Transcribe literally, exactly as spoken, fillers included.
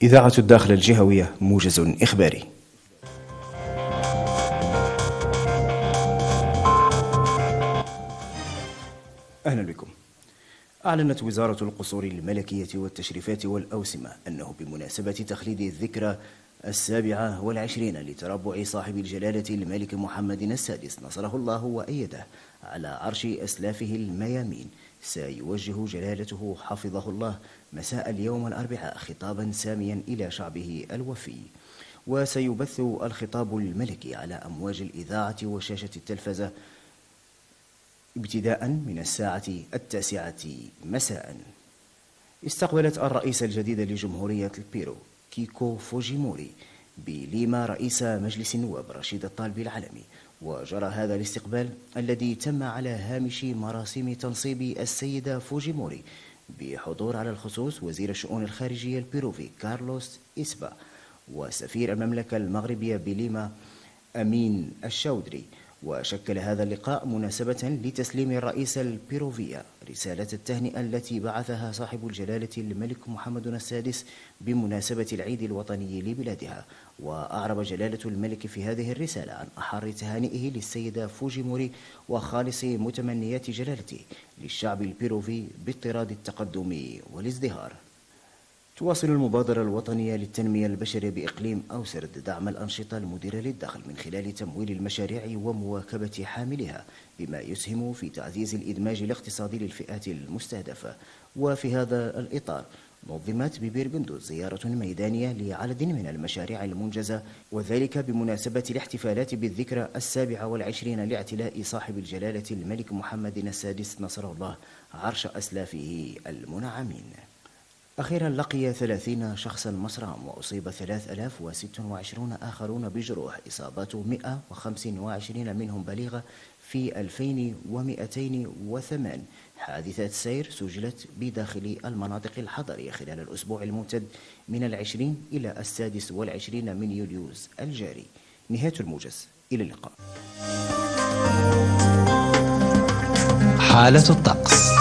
إذاعة الداخل الجهوية، موجز إخباري. أهلا بكم. أعلنت وزارة القصور الملكية والتشريفات والأوسمة أنه بمناسبة تخليد الذكرى السابعة والعشرين لتربع صاحب الجلالة الملك محمد السادس نصره الله وأيده على عرش أسلافه الميامين، سيوجه جلالته حفظه الله مساء اليوم الأربعاء خطابا ساميا إلى شعبه الوفي، وسيبث الخطاب الملكي على أمواج الإذاعة وشاشة التلفزة ابتداء من الساعة التاسعة مساء. استقبلت الرئيس الجديد لجمهورية البيرو كيكو فوجيموري بليما رئيس مجلس النواب رشيد الطالب العلمي، وجرى هذا الاستقبال الذي تم على هامش مراسم تنصيب السيدة فوجيموري بحضور على الخصوص وزير الشؤون الخارجية البيروفي كارلوس إسبا، وسفير المملكة المغربية بليما أمين الشودري. وشكل هذا اللقاء مناسبة لتسليم الرئيس البيروفية رسالة التهنئة التي بعثها صاحب الجلالة الملك محمد السادس بمناسبة العيد الوطني لبلادها. وأعرب جلالة الملك في هذه الرسالة عن أحر تهانئه للسيدة فوجيموري وخالص متمنيات جلالته للشعب البيروفي باضطراد التقدم والازدهار. تواصل المبادرة الوطنية للتنمية البشرية بإقليم أوسرد دعم الأنشطة المديرة للدخل من خلال تمويل المشاريع ومواكبة حاملها، بما يسهم في تعزيز الإدماج الاقتصادي للفئات المستهدفة. وفي هذا الإطار نظمت ببير قندوز زيارة ميدانية لعدد من المشاريع المنجزة، وذلك بمناسبة الاحتفالات بالذكرى السابعة والعشرين لاعتلاء صاحب الجلالة الملك محمد السادس نصره الله عرش أسلافه المنعمين. أخيرا لقي ثلاثين شخصا مصرعا وأصيب ثلاثة آلاف وستة وعشرين آخرون بجروح، إصابات مئة وخمسة وعشرين منهم بليغة في ألفين ومئتين وثمانية حادثات سير سجلت بداخل المناطق الحضرية خلال الأسبوع الممتد من العشرين إلى السادس والعشرين من يوليوز الجاري. نهاية الموجز، إلى اللقاء. حالة الطقس.